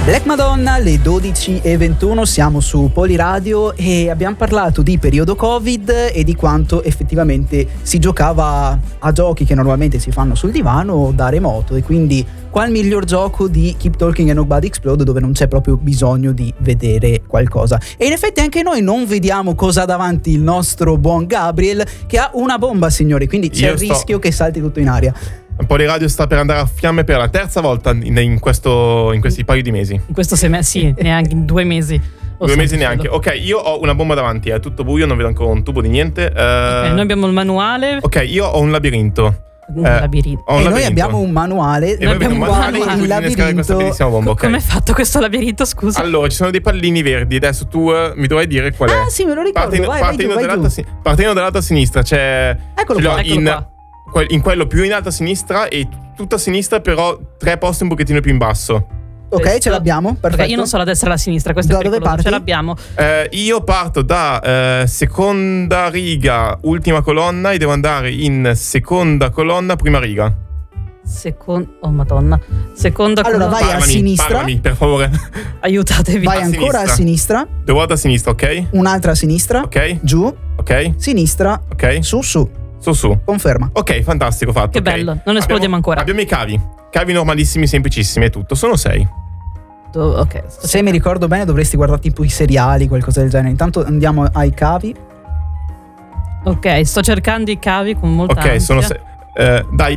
Black Madonna, le 12:21, siamo su Poliradio e abbiamo parlato di periodo Covid e di quanto effettivamente si giocava a giochi che normalmente si fanno sul divano da remoto, e quindi qual miglior gioco di Keep Talking and Nobody Explode, dove non c'è proprio bisogno di vedere qualcosa. E in effetti anche noi non vediamo cosa ha davanti il nostro buon Gabriel, che ha una bomba, signori, quindi c'è il rischio che salti tutto in aria. Poliradio sta per andare a fiamme per la terza volta in questi paio di mesi. In questo semestre, sì, neanche in 2 mesi. 2 mesi neanche. Ok, io ho una bomba davanti, è tutto buio, non vedo ancora un tubo di niente. Ok, noi abbiamo il manuale. Ok, io ho un labirinto. Noi abbiamo un manuale. E noi abbiamo un manuale in cui innescare questa bellissima bomba. Okay. Come è fatto questo labirinto, scusa? Allora, ci sono dei pallini verdi. Adesso tu mi dovrai dire qual è. Ah sì, me lo ricordo. Partendo dall'alto a sinistra c'è... Eccolo qua. In quello più in alto a sinistra e tutto a sinistra, però 3 posti un pochettino più in basso. Ok, ce l'abbiamo, perfetto. Okay, io non so la destra e la sinistra, questo da è pericoloso. dove parti? Ce l'abbiamo. Io parto da seconda riga, ultima colonna, e devo andare in seconda colonna, prima riga. Oh madonna. Seconda allora colonna. vai a sinistra. Parlami, per favore. Aiutatevi. Vai ancora a sinistra. 2 volte a sinistra, ok? Un'altra a sinistra. Ok. Giù. Ok. Sinistra. Ok. Su. Su. Conferma. Ok, fantastico, fatto. Che bello, non esplodiamo ancora. Abbiamo i cavi. Cavi normalissimi, semplicissimi, è tutto. Sono 6. Ok. Se mi ricordo bene dovresti guardare tipo i seriali, qualcosa del genere. Intanto andiamo ai cavi. Ok, sto cercando i cavi con molta ansia. Ok, sono 6. Dai.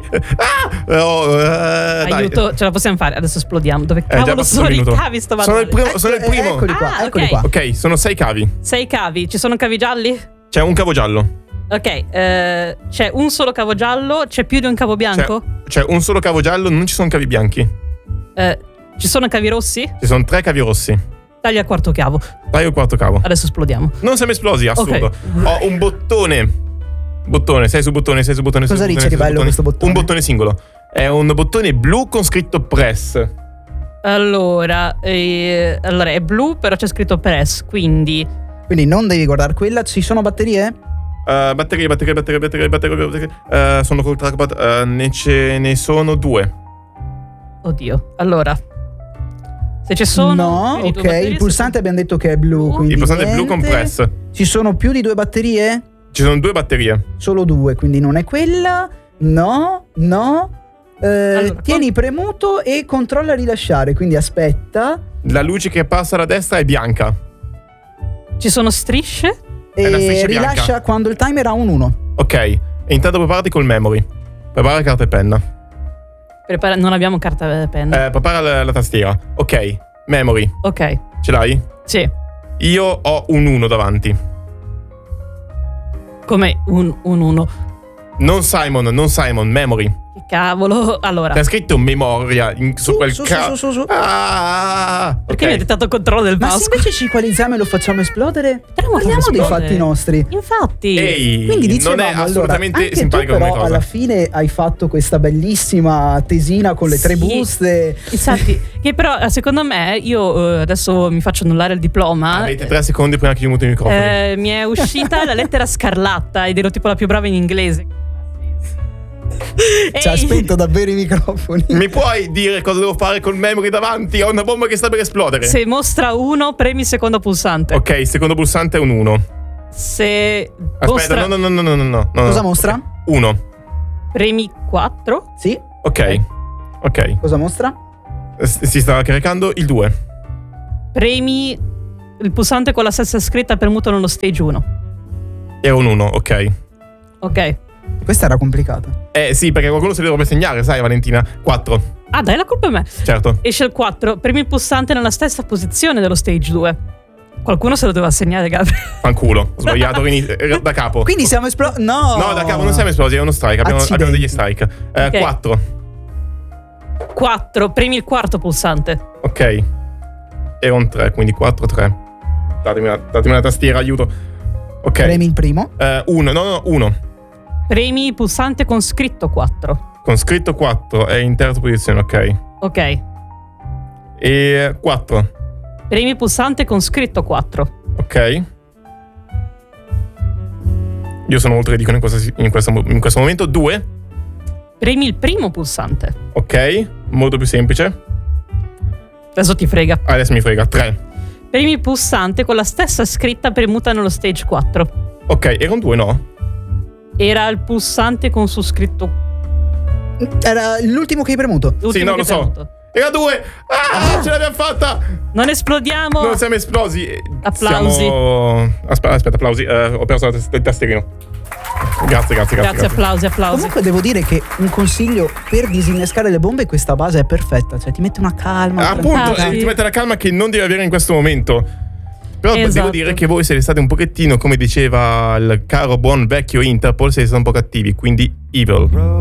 Aiuto, ce la possiamo fare. Adesso esplodiamo. Dove cavolo sono i cavi? Sono il primo. Eccoli qua. Ok, sono 6 cavi. 6 cavi. Ci sono cavi gialli? C'è un cavo giallo. Ok, c'è un solo cavo giallo. C'è più di un cavo bianco? C'è un solo cavo giallo, non ci sono cavi bianchi. Ci sono cavi rossi? Ci sono 3 cavi rossi. Taglia il quarto cavo. Taglio il quarto cavo. Adesso esplodiamo. Non siamo esplosi, assurdo. Okay. Ho un bottone. Sei su bottone. Cosa dice di bello questo bottone? Un bottone singolo. È un bottone blu con scritto press. Allora è blu, però c'è scritto press, quindi non devi guardare quella. Ci sono batterie? Batterie. Sono col trackpad. Ne sono 2. Oddio. Allora, se ci sono. No, ok. Il pulsante abbiamo detto che è blu. Quindi il pulsante è blu con press. Ci sono più di 2 batterie? Ci sono 2 batterie. Solo 2, quindi non è quella. No. Allora, tieni premuto e controlla rilasciare. Quindi aspetta. La luce che passa da destra è bianca. Ci sono strisce? E rilascia bianca quando il timer ha un 1. Ok, e intanto preparati col memory. Prepara carta e penna. Non abbiamo carta e penna. Prepara la tastiera. Ok, memory. Ok. Ce l'hai? Sì. Io ho un 1 davanti. Come un 1? Non Simon, memory. Che cavolo. Allora, c'è scritto memoria su quel cavolo. Su. Perché mi hai dettato controllo del mouse? Ma se invece ci equalizziamo e lo facciamo esplodere, parliamo dei fatti nostri. Infatti. Ehi, quindi dicevamo, non è assolutamente allora, simpatico tu, come però cosa. Alla fine hai fatto questa bellissima tesina con le 3 buste. Infatti, che però secondo me io adesso mi faccio annullare il diploma. Avete 3 secondi prima che io muto i microfoni. Mi è uscita la lettera scarlatta ed ero tipo la più brava in inglese. Ci ha spento davvero i microfoni. Mi puoi dire cosa devo fare col memory davanti? Ho una bomba che sta per esplodere. Se mostra 1, premi il secondo pulsante. Ok, il secondo pulsante è un 1. Se aspetta, no. Cosa mostra? 1. Premi 4? Sì. Ok. Cosa mostra? Si sta caricando il 2. Premi il pulsante con la stessa scritta premuto nello stage 1. Era un 1, ok. Ok. Questa era complicata. Sì, perché qualcuno se li dovrebbe segnare, sai Valentina. 4. Ah, dai, la colpa è me. Certo. Esce il 4, premi il pulsante nella stessa posizione dello stage 2. Qualcuno se lo doveva segnare, Gabriele. Fanculo, ho sbagliato da capo. Quindi siamo esplosi. No, da capo non siamo esplosi, è uno strike. Abbiamo degli strike. Okay. 4. Premi il quarto pulsante. Ok. Era un 3, quindi 4-3. Datemi una tastiera, aiuto. Ok. Premi il primo. 1. Premi il pulsante con scritto 4. Con scritto 4 è in terza posizione, ok. Ok. E 4. Premi il pulsante con scritto 4. Ok. Io sono molto ridicolo in questo momento. 2. Premi il primo pulsante. Ok, molto più semplice. Adesso ti frega. Adesso mi frega. 3. Premi pulsante con la stessa scritta premuta nello stage 4. Ok, erano 2, no? Era il pulsante con su scritto. Era l'ultimo che hai premuto. Sì, l'ultimo no, che lo so. premuto. Era 2. Ce l'abbiamo fatta. Non esplodiamo. Non siamo esplosi. Applausi. Aspetta, applausi. Ho perso il tasterino. Grazie. Applausi. Comunque devo dire che un consiglio per disinnescare le bombe, questa base è perfetta, cioè ti mette una calma. Appunto, Sì. ti mette la calma che non devi avere in questo momento. Però devo Esatto. dire che voi siete stati un pochettino, come diceva il caro buon vecchio Interpol, siete stati un po' cattivi, quindi evil.